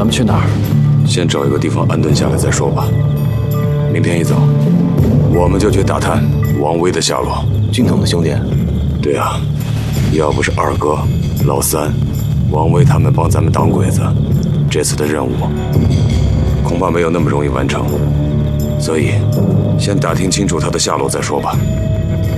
咱们去哪儿？ 先找一个地方安顿下来再说吧。明天一早，我们就去打探王威的下落。 军统的兄弟？ 对啊，要不是二哥、老三、王威他们帮咱们挡鬼子，这次的任务恐怕没有那么容易完成。所以，先打听清楚他的下落再说吧。